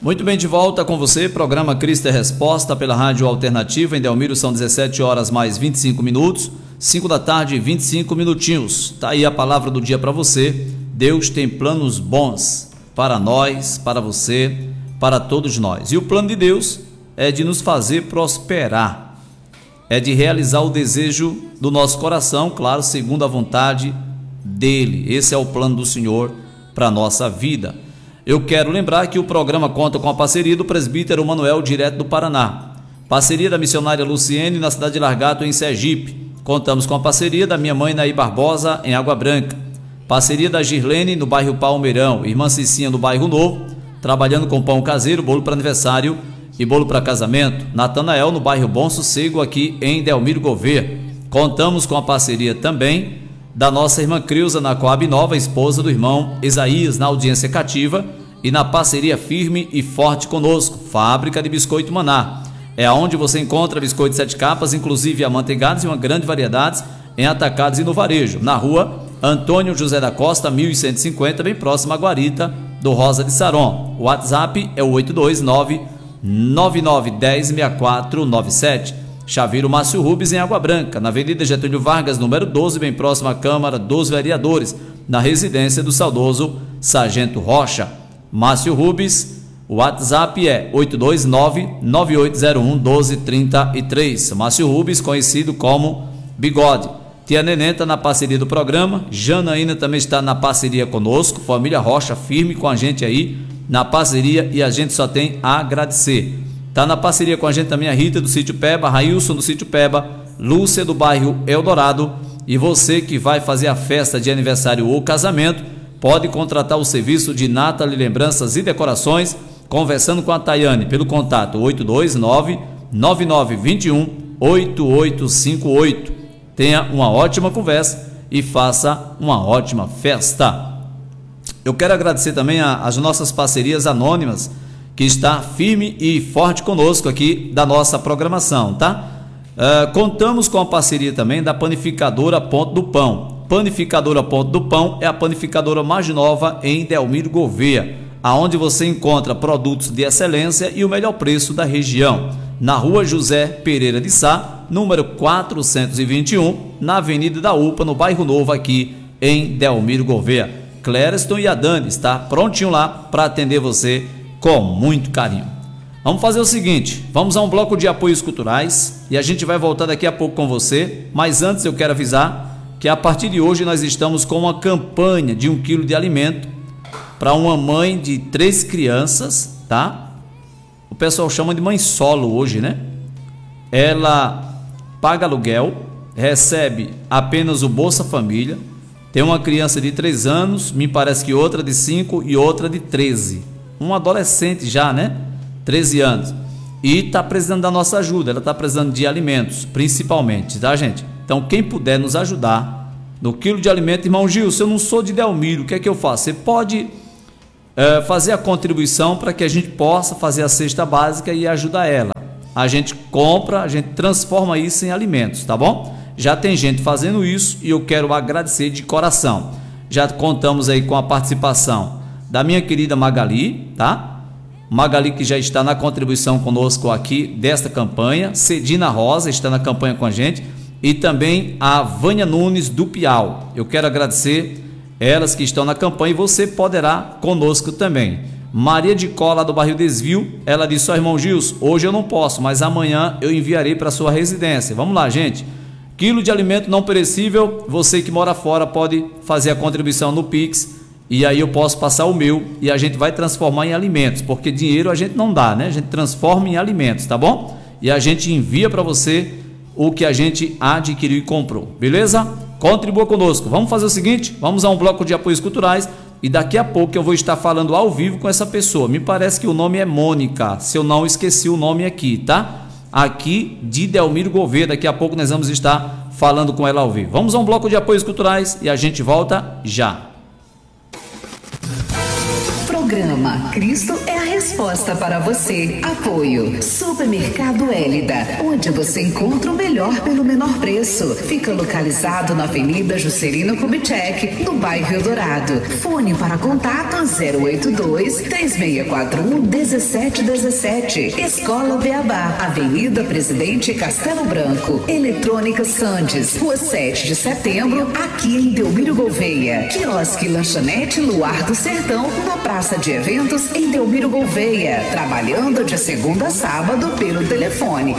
Muito bem, de volta com você, programa Cristo é Resposta pela Rádio Alternativa. Em Delmiro são 17 horas mais 25 minutos, 5 da tarde, 25 minutinhos. Tá aí a palavra do dia para você. Deus tem planos bons para nós, para você, para todos nós. E o plano de Deus é de nos fazer prosperar, é de realizar o desejo do nosso coração, claro, segundo a vontade dele. Esse é o plano do Senhor para a nossa vida. Eu quero lembrar que o programa conta com a parceria do presbítero Manuel, direto do Paraná, parceria da missionária Luciene, na cidade de Largato, em Sergipe. Contamos com a parceria da minha mãe, Naí Barbosa, em Água Branca, parceria da Girlene, no bairro Palmeirão, irmã Cicinha, no bairro Novo, trabalhando com pão caseiro, bolo para aniversário e bolo para casamento. Natanael, no bairro Bom Sossego, aqui em Delmiro Gouveia. Contamos com a parceria também da nossa irmã Creuza, na Coab Nova, esposa do irmão Isaías, na audiência cativa, e na parceria firme e forte conosco, Fábrica de Biscoito Maná. É onde você encontra biscoito 7 capas, inclusive amanteigados e uma grande variedade em atacados e no varejo, na rua Antônio José da Costa, 1150, bem próximo à guarita do Rosa de Saron. O WhatsApp é o 829-9910-6497. Chaveiro Márcio Rubens, em Água Branca, na Avenida Getúlio Vargas, número 12, bem próximo à Câmara dos Vereadores, na residência do saudoso Sargento Rocha. Márcio Rubens, o WhatsApp é 829-9801-1233. Márcio Rubens, conhecido como Bigode. Tia Neném está na parceria do programa, Janaína também está na parceria conosco, família Rocha firme com a gente aí na parceria, e a gente só tem a agradecer. Está na parceria com a gente também a Rita do Sítio Peba, Railson do Sítio Peba, Lúcia do bairro Eldorado. E você que vai fazer a festa de aniversário ou casamento, pode contratar o serviço de Nathalie Lembranças e Decorações, conversando com a Tayane pelo contato 829-9921-8858. Tenha uma ótima conversa e faça uma ótima festa. Eu quero agradecer também as nossas parcerias anônimas, que está firme e forte conosco aqui da nossa programação, tá? Contamos com a parceria também da Panificadora Ponto do Pão. Panificadora Ponto do Pão é a panificadora mais nova em Delmiro Gouveia, aonde você encontra produtos de excelência e o melhor preço da região. Na rua José Pereira de Sá, número 421, na Avenida da UPA, no bairro Novo, aqui em Delmiro Gouveia. Clériston e Adane está prontinho lá para atender você com muito carinho. Vamos fazer o seguinte, vamos a um bloco de apoios culturais e a gente vai voltar daqui a pouco com você, mas antes eu quero avisar que a partir de hoje nós estamos com uma campanha de 1 quilo de alimento para uma mãe de 3 crianças, tá? O pessoal chama de mãe solo hoje, né? Ela paga aluguel, recebe apenas o Bolsa Família, tem uma criança de 3 anos, me parece que outra de 5 e outra de 13. Um adolescente já, né? 13 anos. E está precisando da nossa ajuda, ela está precisando de alimentos, principalmente, tá, gente? Então, quem puder nos ajudar no quilo de alimento, irmão Gil, se eu não sou de Delmiro, o que é que eu faço? Você pode fazer a contribuição para que a gente possa fazer a cesta básica e ajudar ela. A gente compra, a gente transforma isso em alimentos, tá bom? Já tem gente fazendo isso e eu quero agradecer de coração. Já contamos aí com a participação da minha querida Magali, tá? Magali, que já está na contribuição conosco aqui desta campanha. Cedina Rosa está na campanha com a gente. E também a Vânia Nunes do Piau. Eu quero agradecer elas que estão na campanha e você poderá conosco também. Maria de Cola, do bairro Desvio, ela disse: ó, irmão Gils, hoje eu não posso, mas amanhã eu enviarei para sua residência. Vamos lá, gente. Quilo de alimento não perecível, você que mora fora pode fazer a contribuição no Pix. E aí eu posso passar o meu e a gente vai transformar em alimentos, porque dinheiro a gente não dá, né? A gente transforma em alimentos, tá bom? E a gente envia para você o que a gente adquiriu e comprou, beleza? Contribua conosco. Vamos fazer o seguinte, vamos a um bloco de apoios culturais e daqui a pouco eu vou estar falando ao vivo com essa pessoa. Me parece que o nome é Mônica, se eu não esqueci o nome aqui, tá? Aqui de Delmiro Gouveia, daqui a pouco nós vamos estar falando com ela ao vivo. Vamos a um bloco de apoios culturais e a gente volta já. Programa Cristo é a resposta para você. Apoio Supermercado Hélida, onde você encontra o melhor pelo menor preço. Fica localizado na Avenida Juscelino Kubitschek, no bairro Eldorado. Fone para contato 082-3641-1717. Escola Beabá, Avenida Presidente Castelo Branco. Eletrônica Sandes, Rua 7 de Setembro, aqui em Delmiro Gouveia. Quiosque Lanchonete Luar do Sertão, na Praça de Eventos, em Delmiro Gouveia. Trabalhando de segunda a sábado pelo telefone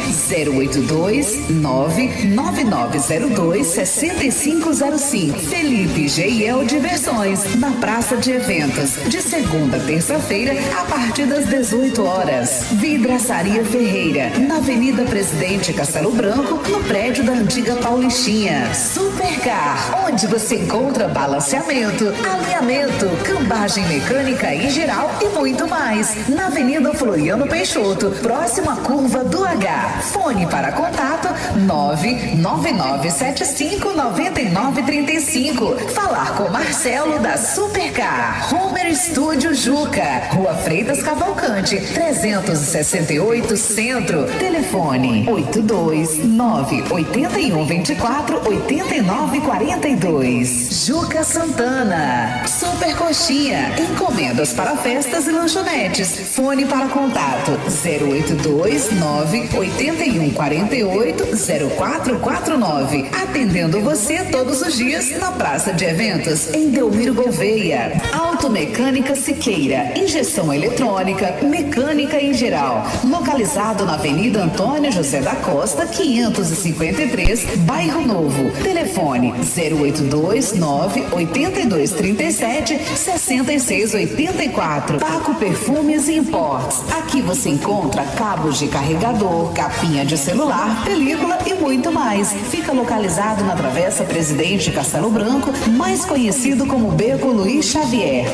082-99902-6505. Felipe G&L Diversões, na Praça de Eventos, de segunda a terça-feira, a partir das 18 horas. Vidraçaria Ferreira, na Avenida Presidente Castelo Branco, no prédio da antiga Paulistinha. Supercar, onde você encontra balanceamento, alinhamento, cambagem mecânica em geral e muito mais. Na Avenida Floriano Peixoto, próximo à curva do H. Fone para contato 999759935. Falar com Marcelo da Supercar. Homer Studio Juca, Rua Freitas Cavalcante, 368 Centro. Telefone 829-8124-8942. Juca Santana. Super Coxinha, encomendas para festas e lanchonetes. Fone para contato 082-98148-0449. Atendendo você todos os dias na Praça de Eventos, em Delmiro Gouveia. Automecânica Siqueira, injeção eletrônica, mecânica em geral. Localizado na Avenida Antônio José da Costa, 553, Bairro Novo. Telefone 082-98237-6684. Paco Perfumes e Imports. Aqui você encontra cabos de carregador, capinha de celular, película e muito mais. Fica localizado na Travessa Presidente Castelo Branco, mais conhecido como Beco Luiz Xavier.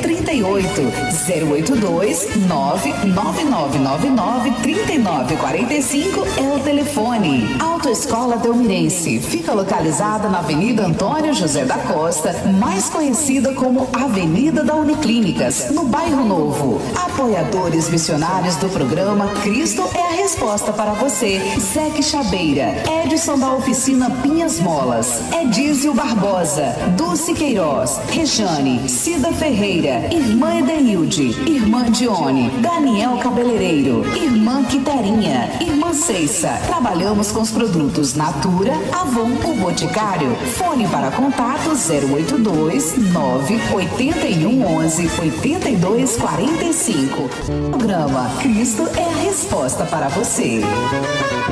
38-082-99999-3945 é o telefone. Autoescola Delmirense fica localizada na Avenida Antônio José da Costa, mais conhecida como Avenida da Uniclínicas, no Bairro Novo. Apoiadores missionários do programa Cristo é a resposta para você. Zeque Chabeira, Edson da Oficina Pinhas Molas, Edísio Barbosa, Dulce Queiroz, Rejane, Cida Ferreira, Irmã Edenilde, Irmã Dione, Daniel Cabeleireiro, Irmã Quiterinha, Irmã Ceissa. Trabalhamos com os produtos Natura, Avon, o Boticário. Fone para contato 082-98111-8245. Programa Cristo é a resposta para você.